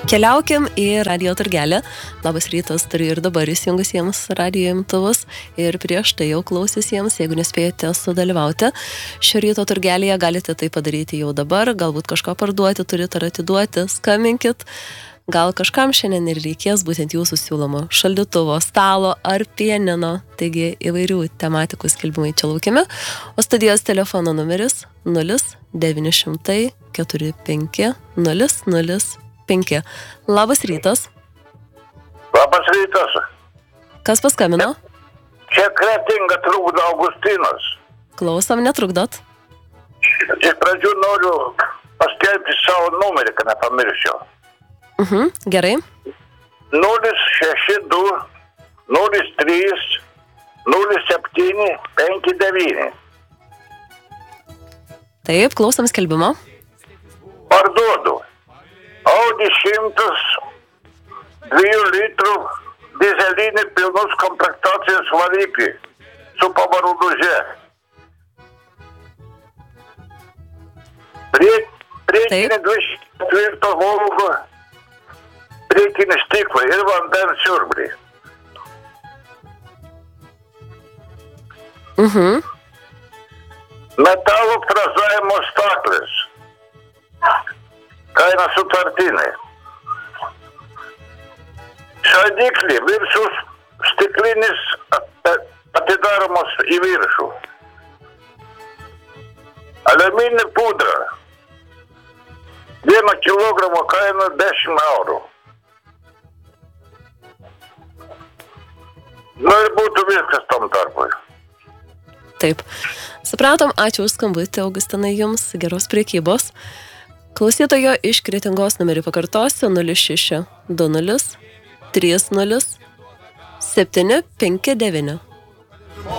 Keliaukim į radijo turgelį. Labas rytas, turiu ir dabar įsijungusiems radijo imtuvus ir prieš tai jau klausysiems, jeigu nespėjote sudalyvauti. Šio ryto turgelėje galite tai padaryti jau dabar, galbūt kažko parduoti turite ar atiduoti, skambinkit. Gal kažkam šiandien ir reikės būtent jūsų siūlomo šaldytuvo, stalo ar pianino, taigi įvairių tematikų skelbimai čia laukiami. O studijos telefono numeris 0900 45 005. Labas rytas. Labas rytas. Kas paskambino? Čia Kretinga trukdo Augustinas. Klausom, netrukdot. Iš pradžių noriu paskelbti savo numerį, kad nepamirščiau. Gerai. 062 03 07 59. Taip, klausom skelbimo. Parduodu Audi 100 2 litrų dizelinį pilnus komplektacijos variklį su pavarų duže. Priekinį 24 volgų, priekinį stiklą ir vandens siurblį. Metalo frazavimo staklis. Kaina sutartinė. Šaldiklį viršus stiklinis atidaromos į viršų. Aliuminį pudra. 1 kilogramo kaina 10 eurų. Ir būtų viskas tam tarpui. Taip. Supratom, ačiū už skambutį, Augustinai, jums geros prekybos. Klausytojo iš Kretingos numerį pakartosiu 06 20 30 759.